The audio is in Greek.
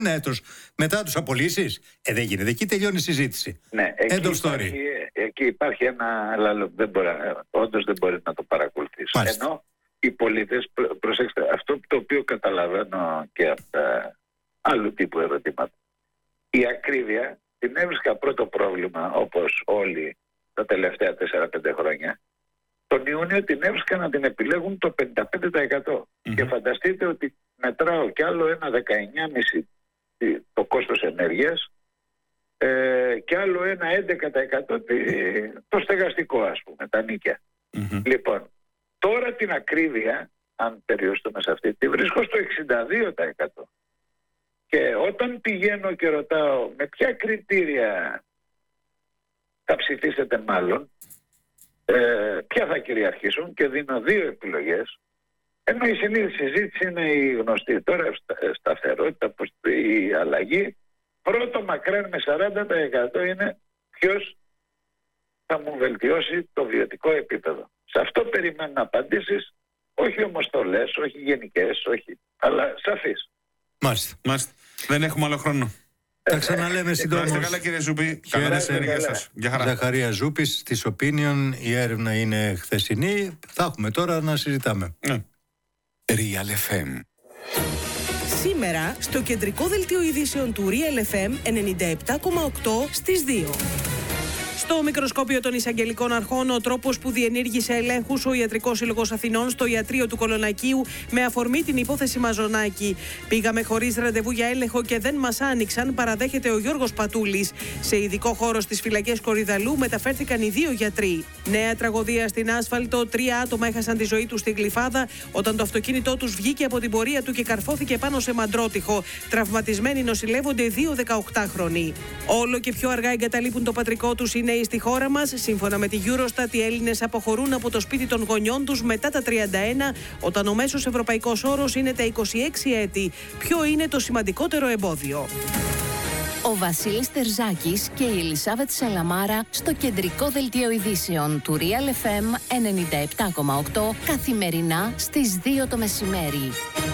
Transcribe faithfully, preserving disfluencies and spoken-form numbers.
ένα έτος μετά τους απολύσεις. Ε, δεν γίνεται. Εκεί τελειώνει η συζήτηση. Ναι, εκεί End of story. υπάρχει, εκεί υπάρχει ένα άλλο, δεν μπορεί, όντως δεν μπορεί να το παρακολουθήσει. Ενώ οι πολίτες, προσέξτε, αυτό το οποίο καταλαβαίνω και από τα άλλου τύπου ερωτήματα, η ακρίβεια την έβρισκα πρώτο πρόβλημα, όπως όλοι τα τελευταία τέσσερα πέντε χρόνια. Τον Ιούνιο την έβρισκα να την επιλέγουν το πενήντα πέντε τοις εκατό. Mm-hmm. Και φανταστείτε ότι μετράω κι άλλο ένα δεκαεννιά κόμμα πέντε το κόστος ενέργειας ε, και άλλο ένα έντεκα τοις εκατό το στεγαστικό, ας πούμε, τα νίκια. Mm-hmm. Λοιπόν, τώρα την ακρίβεια, αν περιοριστούμε σε αυτή, τη βρίσκω στο εξήντα δύο τοις εκατό. Και όταν πηγαίνω και ρωτάω με ποια κριτήρια θα ψηφίσετε μάλλον, ε, ποια θα κυριαρχήσουν, και δίνω δύο επιλογές, ενώ η συνήθιση συζήτηση είναι η γνωστή τώρα, σταθερότητα, η αλλαγή. Πρώτο μακράν με σαράντα τοις εκατό είναι ποιος θα μου βελτιώσει το βιωτικό επίπεδο. Σε αυτό περιμένω να απαντήσεις, όχι όμως στολές, όχι γενικές, όχι, αλλά σαφείς. Μάλιστα. Μάλιστα. Δεν έχουμε άλλο χρόνο. Τα ξαναλέμε συντόμως. Είστε καλά, κύριε Ζούπη. Καλά μεσημέρια σας. Γεια χαρά. Ζαχαρία Ζούπης, της Opinion. Η έρευνα είναι χθεσινή. Θα έχουμε τώρα να συζητάμε. Ναι. Real εφ εμ. Σήμερα στο κεντρικό δελτίο ειδήσεων του Real εφ εμ ενενήντα επτά κόμμα οκτώ στις δύο. Στο μικροσκόπιο των εισαγγελικών αρχών, ο τρόπος που διενήργησε ελέγχους ο Ιατρικός Σύλλογος Αθηνών στο ιατρείο του Κολονακίου με αφορμή την υπόθεση Μαζονάκη. Πήγαμε χωρίς ραντεβού για έλεγχο και δεν μας άνοιξαν, παραδέχεται ο Γιώργος Πατούλης. Σε ειδικό χώρο στις φυλακές Κορυδαλού μεταφέρθηκαν οι δύο γιατροί. Νέα τραγωδία στην άσφαλτο. Τρία άτομα έχασαν τη ζωή τους στη Γλυφάδα όταν το αυτοκίνητό τους βγήκε από την πορεία του και καρφώθηκε πάνω σε μαντρότυχο. Τραυματισμένοι νοσηλεύονται δύο δεκαοκτάχρονοι. Όλο και πιο αργά εγκαταλείπουν το πατρικό τους οι νέοι στη χώρα μας. Σύμφωνα με τη Eurostat, οι Έλληνες αποχωρούν από το σπίτι των γονιών τους μετά τα τριάντα ένα, όταν ο μέσος ευρωπαϊκός όρος είναι τα είκοσι έξι έτη. Ποιο είναι το σημαντικότερο εμπόδιο? Ο Βασίλης Τερζάκης και η Ελισάβετ Σαλαμάρα στο κεντρικό δελτίο ειδήσεων του Real εφ εμ ενενήντα επτά κόμμα οκτώ καθημερινά στις δύο το μεσημέρι.